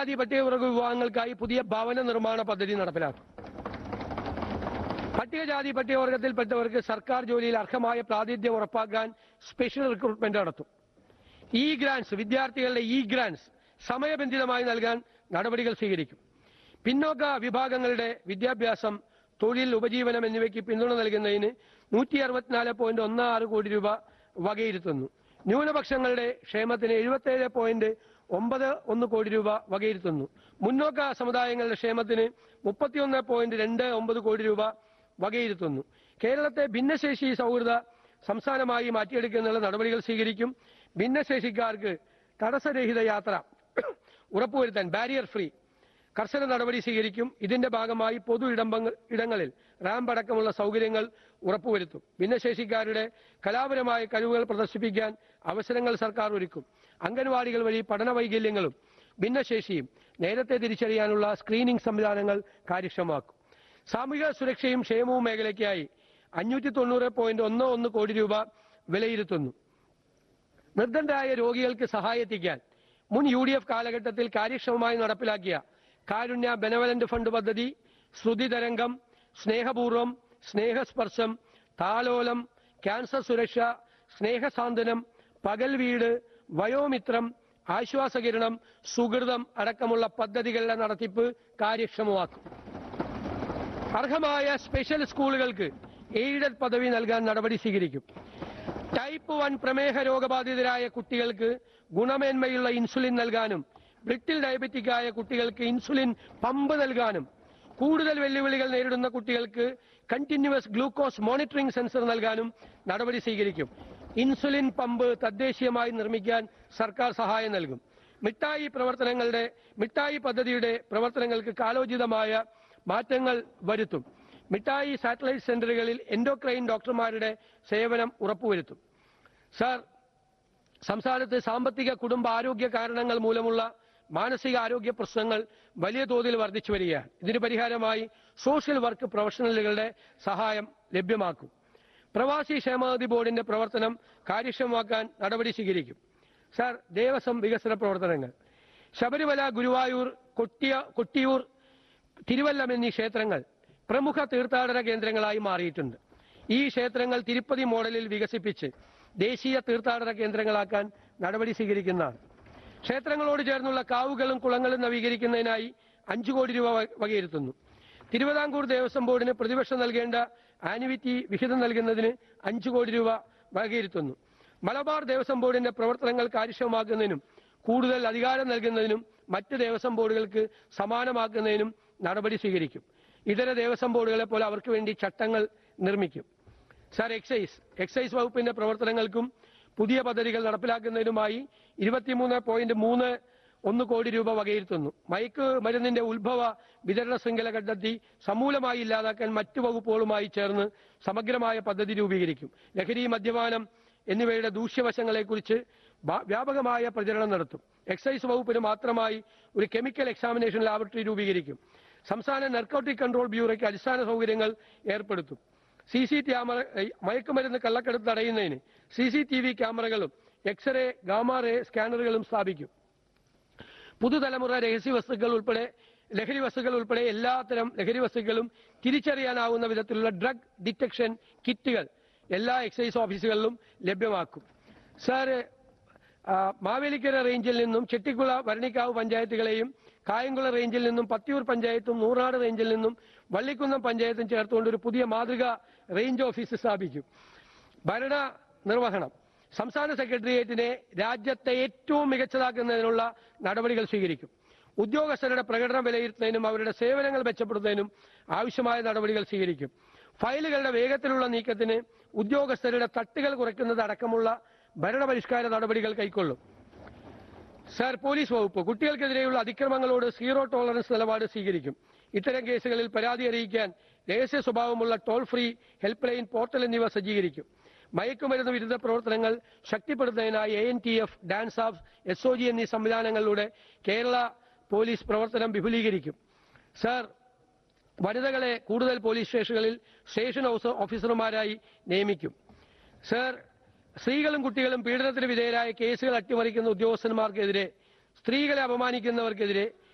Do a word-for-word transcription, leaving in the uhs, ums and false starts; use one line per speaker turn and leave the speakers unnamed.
പട്ടികജാതി പട്ടികവർഗ വിഭാഗങ്ങൾക്കായി പുതിയ ഭവന നിർമ്മാണ പദ്ധതി നടപ്പിലാക്കും. പട്ടികജാതി പട്ടികവർഗത്തിൽപ്പെട്ടവർക്ക് സർക്കാർ ജോലിയിൽ അർഹമായ പ്രാതിനിധ്യം ഉറപ്പാക്കാൻ സ്പെഷ്യൽ റിക്രൂട്ട്മെന്റ് നടത്തും. ഇ ഗ്രാന്റ്സ് വിദ്യാർത്ഥികളുടെ ഇ ഗ്രാന്റ്സ് സമയബന്ധിതമായി നൽകാൻ നടപടികൾ സ്വീകരിക്കും. പിന്നോക്ക വിഭാഗങ്ങളുടെ വിദ്യാഭ്യാസം, തൊഴിൽ, ഉപജീവനം എന്നിവയ്ക്ക് പിന്തുണ നൽകുന്നതിന് നൂറ്റി അറുപത്തിനാല് പോയിന്റ് ഒന്ന് ആറ് കോടി രൂപ വകയിരുത്തുന്നു. ന്യൂനപക്ഷങ്ങളുടെ ക്ഷേമത്തിന് എഴുപത്തിയേഴ് പോയിന്റ് ഒമ്പത് ഒന്ന് കോടി രൂപ വകയിരുത്തുന്നു. മുന്നോക്ക സമുദായങ്ങളുടെ ക്ഷേമത്തിന് മുപ്പത്തിയൊന്ന് പോയിന്റ് രണ്ട് ഒമ്പത് കോടി രൂപ വകയിരുത്തുന്നു. കേരളത്തെ ഭിന്നശേഷി സൗഹൃദ സംസ്ഥാനമായി മാറ്റിയെടുക്കുന്നതിനുള്ള നടപടികൾ സ്വീകരിക്കും. ഭിന്നശേഷിക്കാർക്ക് തടസ്സരഹിത യാത്ര ഉറപ്പുവരുത്താൻ ബാരിയർ ഫ്രീ കർശന നടപടി സ്വീകരിക്കും. ഇതിന്റെ ഭാഗമായി പൊതു ഇടങ്ങളിൽ റാമ്പ് അടക്കമുള്ള സൗകര്യങ്ങൾ ഉറപ്പുവരുത്തും. ഭിന്നശേഷിക്കാരുടെ കലാപരമായ കഴിവുകൾ പ്രദർശിപ്പിക്കാൻ അവസരങ്ങൾ സർക്കാർ ഒരുക്കും. അംഗൻവാടികൾ വഴി പഠന വൈകല്യങ്ങളും ഭിന്നശേഷിയും നേരത്തെ തിരിച്ചറിയാനുള്ള സ്ക്രീനിംഗ് സംവിധാനങ്ങൾ കാര്യക്ഷമമാക്കും. സാമൂഹിക സുരക്ഷയും ക്ഷേമവും മേഖലയ്ക്കായി അഞ്ഞൂറ്റി തൊണ്ണൂറ് പോയിന്റ് ഒന്ന് ഒന്ന് കോടി രൂപ വിലയിരുത്തുന്നു. നിർദ്ധനരായ രോഗികൾക്ക് സഹായെത്തിക്കാൻ മുൻ യു ഡി എഫ് കാലഘട്ടത്തിൽ കാര്യക്ഷമമായി നടപ്പിലാക്കിയ കാരുണ്യ ബെനവലന്റ് ഫണ്ട് പദ്ധതി, ശ്രുതി തരംഗം, സ്നേഹപൂർവം, സ്നേഹസ്പർശം, താലോലം, ക്യാൻസർ സുരക്ഷ, സ്നേഹസാന്ത്വനം, പകൽ വീട്, വയോമിത്രം, ആശ്വാസകിരണം, സുഹൃതം അടക്കമുള്ള പദ്ധതികളുടെ നടത്തിപ്പ് കാര്യക്ഷമമാക്കും. അർഹമായ സ്പെഷ്യൽ സ്കൂളുകൾക്ക് എയ്ഡഡ് പദവി നൽകാൻ നടപടി സ്വീകരിക്കും. ടൈപ്പ് വൺ പ്രമേഹ രോഗബാധിതരായ കുട്ടികൾക്ക് ഗുണമേന്മയുള്ള ഇൻസുലിൻ നൽകാനും ബ്രിട്ടിൽ ഡയബറ്റിക്കായ കുട്ടികൾക്ക് ഇൻസുലിൻ പമ്പ് നൽകാനും കൂടുതൽ വെല്ലുവിളികൾ നേരിടുന്ന കുട്ടികൾക്ക് കണ്ടിന്യൂവസ് ഗ്ലൂക്കോസ് മോണിറ്ററിംഗ് സെൻസർ നൽകാനും നടപടി സ്വീകരിക്കും. ഇൻസുലിൻ പമ്പ് തദ്ദേശീയമായി നിർമ്മിക്കാൻ സർക്കാർ സഹായം നൽകും. മിഠായി പ്രവർത്തനങ്ങളുടെ മിഠായി പദ്ധതിയുടെ പ്രവർത്തനങ്ങൾക്ക് കാലോചിതമായ മാറ്റങ്ങൾ വരുത്തും. മിഠായി സാറ്റലൈറ്റ് സെന്ററുകളിൽ എൻഡോക്രൈൻ ഡോക്ടർമാരുടെ സേവനം ഉറപ്പുവരുത്തും. സാർ, സംസ്ഥാനത്ത് സാമ്പത്തിക കുടുംബ ആരോഗ്യ കാരണങ്ങൾ മൂലമുള്ള മാനസികാരോഗ്യ പ്രശ്നങ്ങൾ വലിയ തോതിൽ വർദ്ധിച്ചു വരികയാണ്. ഇതിന് പരിഹാരമായി സോഷ്യൽ വർക്ക് പ്രൊഫഷണലുകളുടെ സഹായം ലഭ്യമാക്കും. പ്രവാസി ക്ഷേമനിധി ബോർഡിന്റെ പ്രവർത്തനം കാര്യക്ഷമമാക്കാൻ നടപടി സ്വീകരിക്കും. സാർ, ദേവസ്വം വികസന പ്രവർത്തനങ്ങൾ. ശബരിമല, ഗുരുവായൂർ, കൊട്ടിയ കൊട്ടിയൂർ, തിരുവല്ലം എന്നീ ക്ഷേത്രങ്ങൾ പ്രമുഖ തീർത്ഥാടന കേന്ദ്രങ്ങളായി മാറിയിട്ടുണ്ട്. ഈ ക്ഷേത്രങ്ങൾ തിരുപ്പതി മോഡലിൽ വികസിപ്പിച്ച് ദേശീയ തീർത്ഥാടന കേന്ദ്രങ്ങളാക്കാൻ നടപടി സ്വീകരിക്കുന്നതാണ്. ക്ഷേത്രങ്ങളോട് ചേർന്നുള്ള കാവുകളും കുളങ്ങളും നവീകരിക്കുന്നതിനായി അഞ്ചു കോടി രൂപ വകയിരുത്തുന്നു. തിരുവിതാംകൂർ ദേവസ്വം ബോർഡിന് പ്രതിവർഷം നൽകേണ്ട ആനുവിറ്റി വിഹിതം നൽകുന്നതിന് അഞ്ചു കോടി രൂപ വകയിരുത്തുന്നു. മലബാർ ദേവസ്വം ബോർഡിന്റെ പ്രവർത്തനങ്ങൾ കാര്യക്ഷമമാക്കുന്നതിനും കൂടുതൽ അധികാരം നൽകുന്നതിനും മറ്റ് ദേവസ്വം ബോർഡുകൾക്ക് സമാനമാക്കുന്നതിനും നടപടി സ്വീകരിക്കും. ഇതര ദേവസ്വം ബോർഡുകളെ പോലെ അവർക്ക് വേണ്ടി ചട്ടങ്ങൾ നിർമ്മിക്കും. സാർ, എക്സൈസ് എക്സൈസ് വകുപ്പിന്റെ പ്രവർത്തനങ്ങൾക്കും പുതിയ പദ്ധതികൾ നടപ്പിലാക്കുന്നതിനുമായി ഇരുപത്തിമൂന്ന് പോയിന്റ് മൂന്ന് ഒന്ന് കോടി രൂപ വകയിരുത്തുന്നു. മയക്ക് മരുന്നിന്റെ ഉത്ഭവ വിതരണ ശൃംഖല കണ്ടെത്തി സമൂലമായി ഇല്ലാതാക്കാൻ മറ്റു വകുപ്പുകളുമായി ചേർന്ന് സമഗ്രമായ പദ്ധതി രൂപീകരിക്കും. ലഹരി, മദ്യപാനം എന്നിവയുടെ ദൂഷ്യവശങ്ങളെക്കുറിച്ച് വ്യാപകമായ പ്രചരണം നടത്തും. എക്സൈസ് വകുപ്പിന് മാത്രമായി ഒരു കെമിക്കൽ എക്സാമിനേഷൻ ലാബറട്ടറി രൂപീകരിക്കും. സംസ്ഥാന നർക്കോട്ടിക് കൺട്രോൾ ബ്യൂറോയ്ക്ക് അടിസ്ഥാന സൗകര്യങ്ങൾ ഏർപ്പെടുത്തും. സി സി ക്യാമറ മയക്കുമരുന്ന് കള്ളക്കടത്ത് തടയുന്നതിന് സി സി ടി വി ക്യാമറകളും എക്സ്റേ, ഗാമാ റേ സ്കാനറുകളും സ്ഥാപിക്കും. പുതുതലമുറ രഹസ്യ വസ്തുക്കൾ ഉൾപ്പെടെ ലഹരി വസ്തുക്കൾ ഉൾപ്പെടെ എല്ലാത്തരം ലഹരി വസ്തുക്കളും തിരിച്ചറിയാനാവുന്ന വിധത്തിലുള്ള ഡ്രഗ് ഡിറ്റക്ഷൻ കിറ്റുകൾ എല്ലാ എക്സൈസ് ഓഫീസുകളിലും ലഭ്യമാക്കും. സാർ, മാവേലിക്കര റേഞ്ചിൽ നിന്നും ചെട്ടിക്കുള, വരണിക്കാവ് പഞ്ചായത്തുകളെയും കായംകുളം റേഞ്ചിൽ നിന്നും പത്തിയൂർ പഞ്ചായത്തും നൂറാട് റേഞ്ചിൽ നിന്നും വള്ളിക്കുന്നം പഞ്ചായത്തും ചേർത്തുകൊണ്ട് ഒരു പുതിയ മാതൃക റേഞ്ച് ഓഫീസ് സ്ഥാപിക്കും. ഭരണ നിർവഹണം. സംസ്ഥാന സെക്രട്ടേറിയറ്റിനെ രാജ്യത്തെ ഏറ്റവും മികച്ചതാക്കുന്നതിനുള്ള നടപടികൾ സ്വീകരിക്കും. ഉദ്യോഗസ്ഥരുടെ പ്രകടനം വിലയിരുത്തുന്നതിനും അവരുടെ സേവനങ്ങൾ മെച്ചപ്പെടുത്തുന്നതിനും ആവശ്യമായ നടപടികൾ സ്വീകരിക്കും. ഫയലുകളുടെ വേഗത്തിലുള്ള നീക്കത്തിന് ഉദ്യോഗസ്ഥരുടെ തട്ടുകൾ കുറയ്ക്കുന്നത് അടക്കമുള്ള ഭരണപരിഷ്കാര നടപടികൾ കൈക്കൊള്ളും. സാർ, പോലീസ് വകുപ്പ്. കുട്ടികൾക്കെതിരെയുള്ള അതിക്രമങ്ങളോട് സീറോ ടോളറൻസ് നിലപാട് സ്വീകരിക്കും. ഇത്തരം കേസുകളിൽ പരാതി അറിയിക്കാൻ രഹസ്യ സ്വഭാവമുള്ള toll free help line portal എന്നിവ സജ്ജീകരിക്കും. മയക്കുമരുന്ന് വിരുദ്ധ പ്രവർത്തനങ്ങൾ ശക്തിപ്പെടുത്തുന്നതിനായി A N T F, dance of, S O G എന്നീ സംവിധാനങ്ങളിലൂടെ കേരള പോലീസ് പ്രവർത്തനം വിപുലീകരിക്കും. സാർ, വനിതകളെ കൂടുതൽ പോലീസ് സ്റ്റേഷനുകളിൽ സ്റ്റേഷൻ ഓഫീസർമാരായി നിയമിക്കും. സാർ, സ്ത്രീകളും കുട്ടികളും പീഡനത്തിന് വിധേയരായ കേസുകൾ അട്ടിമറിക്കുന്ന ഉദ്യോഗസ്ഥന്മാർക്കെതിരെ, സ്ത്രീകളെ അപമാനിക്കുന്നവർക്കെതിരെ